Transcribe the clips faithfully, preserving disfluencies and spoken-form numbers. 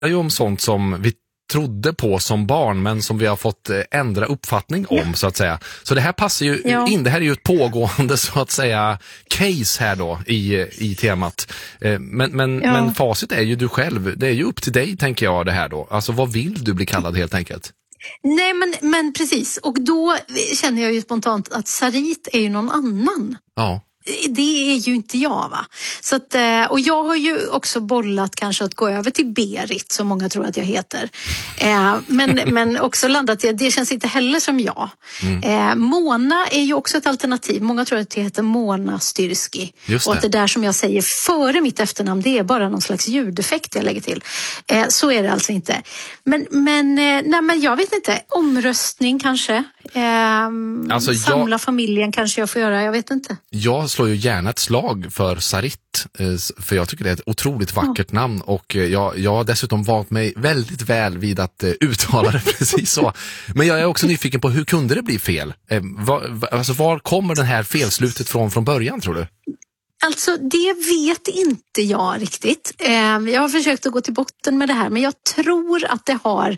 Det är ju om sånt som vi trodde på som barn men som vi har fått ändra uppfattning om ja. så att säga. Så det här passar ju ja. in, det här är ju ett pågående så att säga case här då i, i temat. Men, men, ja. men facit är ju du själv, det är ju upp till dig tänker jag det här då. Alltså vad vill du bli kallad helt enkelt? Nej men, men precis, och då känner jag ju spontant att Sarit är ju någon annan. Ja. Det är ju inte jag va. Så att, och jag har ju också bollat kanske att gå över till Berit som många tror att jag heter. Men, men också landat i att det känns inte heller som jag. Mm. Mona är ju också ett alternativ. Många tror att jag heter Mona Styrski. Och att det där som jag säger före mitt efternamn det är bara någon slags ljudeffekt jag lägger till. Så är det alltså inte. Men, men, nej, men jag vet inte. Omröstning kanske. Alltså, Samla jag... familjen kanske jag får göra. Jag vet inte. Jag slår ju gärna ett slag för Sarit, för jag tycker det är ett otroligt vackert ja. namn och jag, jag har dessutom valt mig väldigt väl vid att uttala det precis så. Men jag är också nyfiken på hur kunde det bli fel? Var, alltså var kommer den här felslutet från från början tror du? Alltså det vet inte jag riktigt. Jag har försökt att gå till botten med det här men jag tror att det har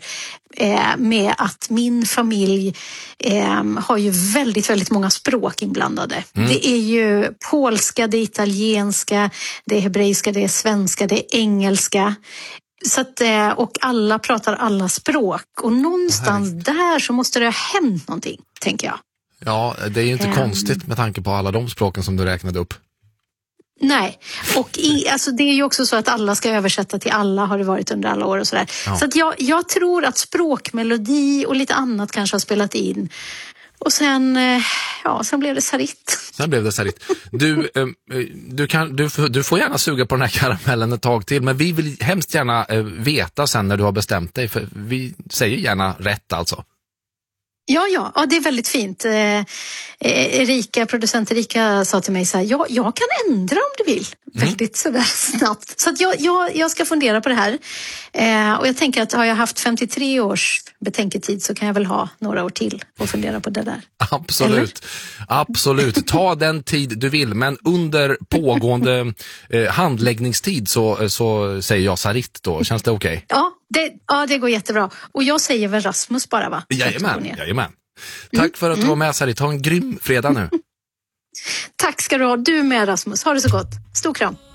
med att min familj har ju väldigt, väldigt många språk inblandade. Mm. Det är ju polska, det är italienska, det är hebreiska, det är svenska, det är engelska. Så att, och alla pratar alla språk och någonstans där så måste det ha hänt någonting, tänker jag. Ja, det är ju inte um, konstigt med tanke på alla de språken som du räknade upp. Nej, och i, alltså det är ju också så att alla ska översätta till alla har det varit under alla år och sådär. Ja. Så att jag, jag tror att språkmelodi och lite annat kanske har spelat in. Och sen, ja, sen blev det Sarit. Sen blev det Sarit. Du, du, kan, du, du får gärna suga på den här karamellen ett tag till, men vi vill hemskt gärna veta sen när du har bestämt dig, för vi säger gärna rätt alltså. Ja, ja, ja, det är väldigt fint. Eh, Erika, producent Erika sa till mig så här, ja, jag kan ändra om du vill. Mm. Väldigt sådär snabbt. Så att jag, jag, jag ska fundera på det här. Eh, och jag tänker att har jag haft femtiotre års betänketid så kan jag väl ha några år till och fundera på det där. Absolut, eller? Absolut. Ta den tid du vill, men under pågående eh, handläggningstid så, så säger jag Sarit då. Känns det okej? Okay? Ja. Det, ja, det går jättebra. Och jag säger väl Rasmus bara va? Jajamän, jajamän. Tack för att du var med Sarit. Ha en grym fredag nu. Tack ska du ha. Du med Rasmus. Ha det så gott. Stor kram.